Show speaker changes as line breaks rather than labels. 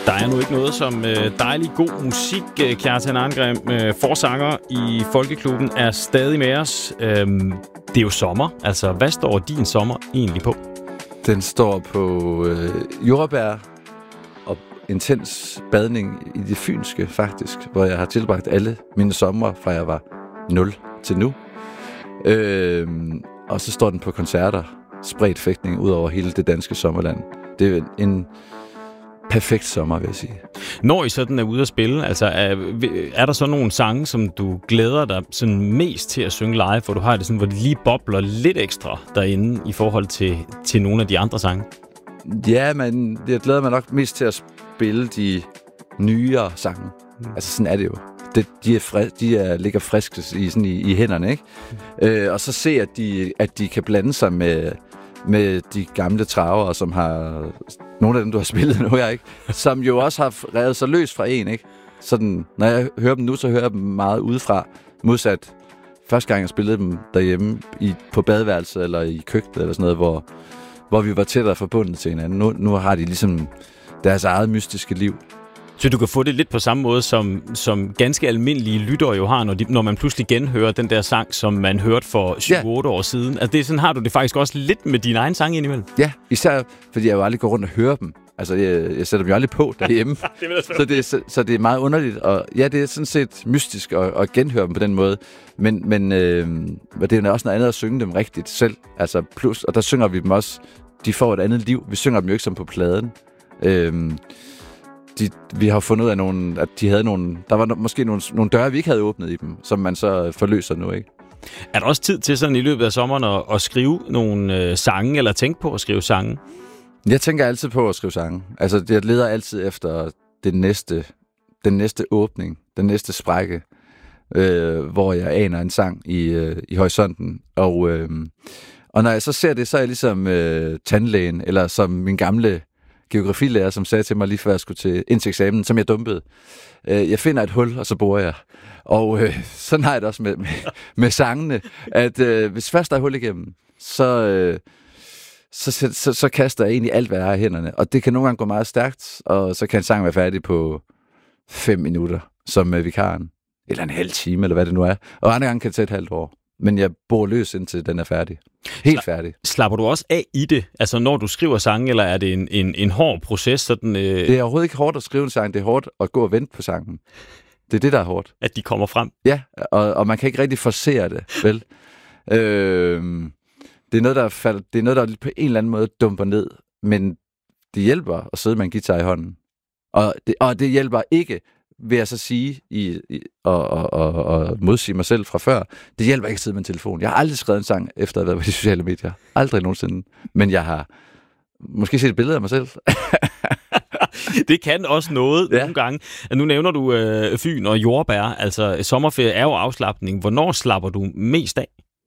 Der er nu ikke noget som dejlig god musik. Kjartan Arngrim, forsanger i Folkeklubben, er stadig med os. Det er jo sommer. Altså, hvad står din sommer egentlig på?
Den står på jordbær og intens badning i det fynske, faktisk, hvor jeg har tilbragt alle mine sommer, fra jeg var 0 til nu. Og så står den på koncerter, spredt fægtning ud over hele det danske sommerland. Det er en perfekt sommer, vil jeg sige.
Når I sådan er ude at spille, altså er der så nogle sange, som du glæder dig sådan mest til at synge live, hvor du har det sådan, hvor det lige bobler lidt ekstra derinde i forhold til nogle af de andre sange?
Ja, men jeg glæder mig nok mest til at spille de nyere sange. Altså sådan er det jo. De ligger friske i hænderne, ikke? Og så se, at de kan blande sig med de gamle travere, som har nogle af dem, du har spillet nu, ikke? Som jo også har revet sig løs fra en, ikke? Sådan, når jeg hører dem nu, så hører jeg dem meget udefra, modsat første gang, jeg spillede dem derhjemme på badeværelset eller i køkkenet eller sådan noget, hvor vi var tættere forbundet til hinanden. Nu har de ligesom deres eget mystiske liv.
Så du kan få det lidt på samme måde, som ganske almindelige lyttere jo har, når man pludselig genhører den der sang, som man hørte for 7-8 år siden. Altså sådan har du det faktisk også lidt med din egen sang indimellem.
Ja, især fordi jeg jo aldrig går rundt og hører dem. Altså, jeg sætter dem jo aldrig på derhjemme. Så det er meget underligt. Og ja, det er sådan set mystisk at genhøre dem på den måde. Men det er jo også noget andet at synge dem rigtigt selv. Altså, plus, og der synger vi dem også. De får et andet liv. Vi synger dem jo ikke som på pladen. Vi har fundet ud af at de havde der var måske nogle døre, vi ikke havde åbnet i dem, som man så forløser nu, ikke?
Er der også tid til sådan i løbet af sommeren at skrive nogle sange, eller tænke på at skrive sange?
Jeg tænker altid på at skrive sange. Altså, jeg leder altid efter den næste åbning, den næste sprække, hvor jeg aner en sang i horisonten. Og når jeg så ser det, så er jeg ligesom tandlægen, eller som min gamle geografilærer, som sagde til mig lige før jeg skulle ind til eksamen, som jeg dumpede. Jeg finder et hul, og så borer jeg. Og sådan har jeg det også med sangene, at hvis først der er hul igennem, så kaster jeg egentlig alt, hvad jeg har i hænderne. Og det kan nogle gange gå meget stærkt, og så kan en sang være færdig på 5 minutter, som vikaren. Eller en halv time, eller hvad det nu er. Og andre gange kan det tage et halvt år. Men jeg bor løs, indtil den er færdig. Helt færdig.
Slapper du også af i det? Altså, når du skriver sange, eller er det en hård proces? Sådan,
Det er overhovedet ikke hårdt at skrive en sang. Det er hårdt at gå og vente på sangen. Det er det, der er hårdt.
At de kommer frem?
Ja, og man kan ikke rigtig forcere det, vel? Det er noget, der på en eller anden måde dumper ned. Men det hjælper at sidde med en guitar i hånden. Og det hjælper ikke, vil jeg så sige, og modsige mig selv fra før, det hjælper ikke at sidde med en telefon. Jeg har aldrig skrevet en sang, efter at have været på de sociale medier. Aldrig nogensinde. Men jeg har måske set et billede af mig selv.
Det kan også noget nogle gange. Nu nævner du Fyn og jordbær. Altså, sommerferie er jo afslapning. Hvornår slapper du mest af?